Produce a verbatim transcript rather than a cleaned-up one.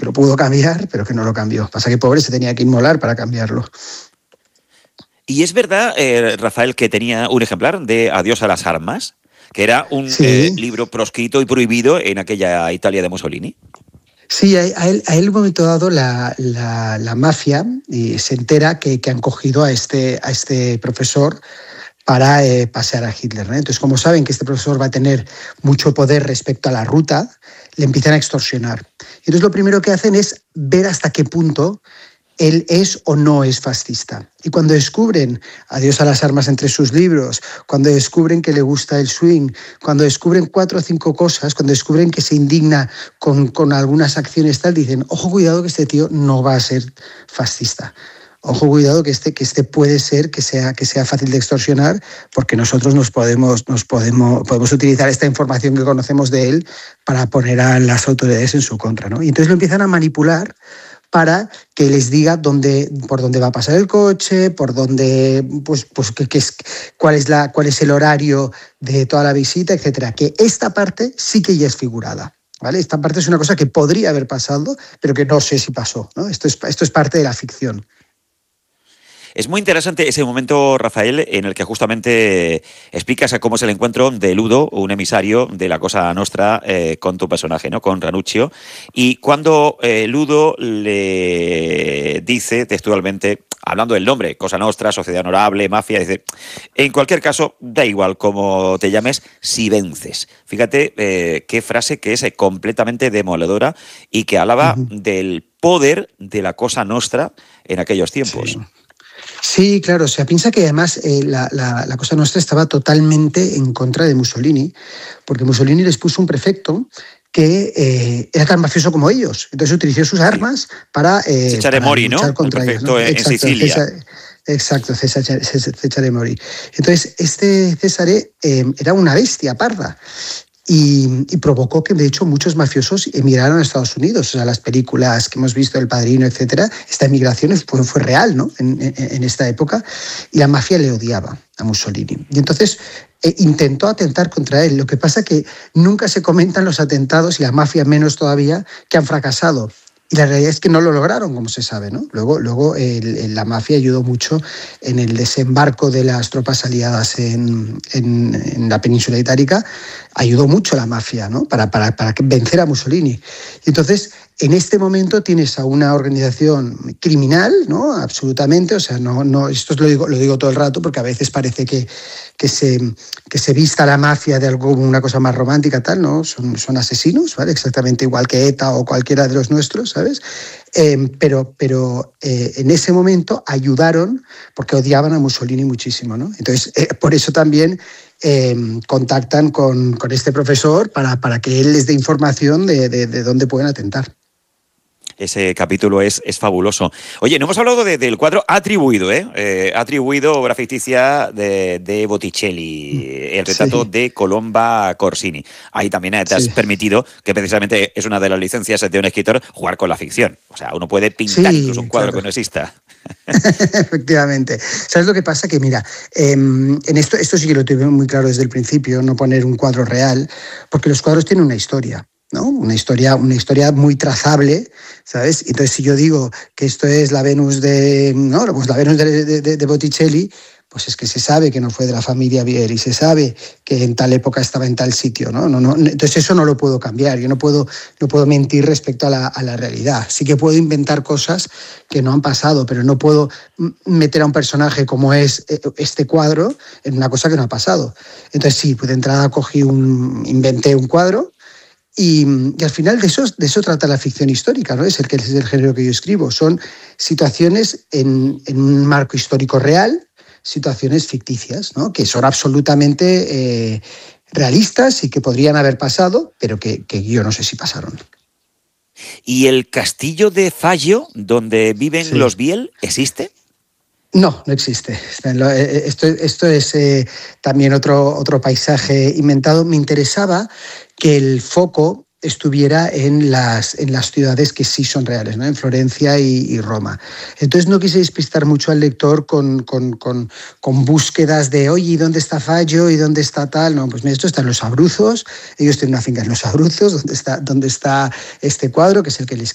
lo pudo cambiar, pero que no lo cambió. Pasa que pobre se tenía que inmolar para cambiarlo. ¿Y es verdad, eh, Rafael, que tenía un ejemplar de Adiós a las armas? Que era un eh, Sí. libro proscrito y prohibido en aquella Italia de Mussolini. Sí, a, a él, a él en un momento dado la, la, la mafia y se entera que, que han cogido a este, a este profesor para eh, pasear a Hitler, ¿no? Entonces, como saben que este profesor va a tener mucho poder respecto a la ruta, le empiezan a extorsionar. Y entonces lo primero que hacen es ver hasta qué punto él es o no es fascista. Y cuando descubren Adiós a las armas entre sus libros, cuando descubren que le gusta el swing, cuando descubren cuatro o cinco cosas, cuando descubren que se indigna con, con algunas acciones tal, dicen, ojo, cuidado que este tío no va a ser fascista. Ojo, cuidado que este, que este puede ser que sea, que sea fácil de extorsionar, porque nosotros nos podemos, nos podemos, podemos utilizar esta información que conocemos de él para poner a las autoridades en su contra, ¿no? Y entonces lo empiezan a manipular para que les diga dónde, por dónde va a pasar el coche, por dónde, pues, pues qué, qué es, cuál, es la, cuál es el horario de toda la visita, etcétera. Que esta parte sí que ya es figurada, ¿vale? Esta parte es una cosa que podría haber pasado, pero que no sé si pasó, ¿no? Esto es, esto es parte de la ficción. Es muy interesante ese momento, Rafael, en el que justamente explicas cómo es el encuentro de Ludo, un emisario de la Cosa Nostra, eh, con tu personaje, ¿no? Con Ranuccio. Y cuando eh, Ludo le dice textualmente, hablando del nombre, Cosa Nostra, Sociedad Honorable, Mafia, dice, en cualquier caso, da igual cómo te llames, si vences. Fíjate eh, qué frase que es eh, completamente demoledora y que hablaba Uh-huh. del poder de la Cosa Nostra en aquellos tiempos. Sí. Sí, claro, o sea, piensa que además eh, la, la, la Cosa Nostra estaba totalmente en contra de Mussolini, porque Mussolini les puso un prefecto que eh, era tan mafioso como ellos. Entonces utilizó sus armas para, eh, Cesare para Mori, luchar ¿no? El contra ellos, ¿no? prefecto en Exacto, Sicilia. César, exacto, Cesare, Cesare Mori. Entonces, este Cesare eh, era una bestia parda. Y, y provocó que, de hecho, muchos mafiosos emigraron a Estados Unidos. O sea, las películas que hemos visto, El Padrino, etcétera, esta emigración fue, fue real, ¿no? En, en, en esta época. Y la mafia le odiaba a Mussolini. Y entonces eh, intentó atentar contra él. Lo que pasa es que nunca se comentan los atentados, y la mafia menos todavía, que han fracasado. Y la realidad es que no lo lograron, como se sabe, ¿no? Luego, luego el, el, la mafia ayudó mucho en el desembarco de las tropas aliadas en, en, en la península itálica. Ayudó mucho la mafia, ¿no? Para, para, para vencer a Mussolini. Y entonces, en este momento tienes a una organización criminal, ¿no? Absolutamente. O sea, no, no, esto lo digo, lo digo todo el rato porque a veces parece que, que, se, que se vista la mafia de algo, una cosa más romántica, tal, ¿no? Son, son asesinos, ¿vale? Exactamente igual que ETA o cualquiera de los nuestros, ¿sabes? Eh, pero pero eh, en ese momento ayudaron porque odiaban a Mussolini muchísimo, ¿no? Entonces, eh, por eso también eh, contactan con, con este profesor para, para que él les dé información de, de, de dónde pueden atentar. Ese capítulo es, es fabuloso. Oye, no hemos hablado de, del cuadro atribuido, ¿eh? eh atribuido, obra ficticia de, de Botticelli, el retrato Sí. de Colomba Corsini. Ahí también te has Sí. permitido, que precisamente es una de las licencias de un escritor, jugar con la ficción. O sea, uno puede pintar Sí, incluso un cuadro claro. que no exista. Efectivamente. ¿Sabes lo que pasa? Que mira, eh, en esto, esto sí que lo tuve muy claro desde el principio, no poner un cuadro real, porque los cuadros tienen una historia, ¿no? Una historia, una historia muy trazable, ¿sabes? Entonces, si yo digo que esto es la Venus de, ¿no? Pues la Venus de, de, de Botticelli, pues es que se sabe que no fue de la familia Vieri, se sabe que en tal época estaba en tal sitio, ¿no? No, no, entonces eso no lo puedo cambiar, yo no puedo, no puedo mentir respecto a la, a la realidad. Sí que puedo inventar cosas que no han pasado, pero no puedo meter a un personaje como es este cuadro en una cosa que no ha pasado. Entonces sí, pues de entrada cogí un, inventé un cuadro. Y, y al final de eso, de eso trata la ficción histórica, ¿no? Es el, que es el género que yo escribo. Son situaciones en, en un marco histórico real, situaciones ficticias, ¿no? Que son absolutamente eh, realistas y que podrían haber pasado, pero que, que yo no sé si pasaron. ¿Y el castillo de Falló, donde viven Sí. los Biel, existe? No, no existe. Esto, esto es eh, también otro, otro paisaje inventado. Me interesaba que el foco estuviera en las, en las ciudades que sí son reales, ¿no? En Florencia y, y Roma. Entonces no quise despistar mucho al lector con, con, con, con búsquedas de, oye, ¿y dónde está Falló? ¿Y dónde está tal? No, pues mira, esto está en Los Abruzos, ellos tienen una finca en Los Abruzos, donde está, donde está este cuadro, que es el que les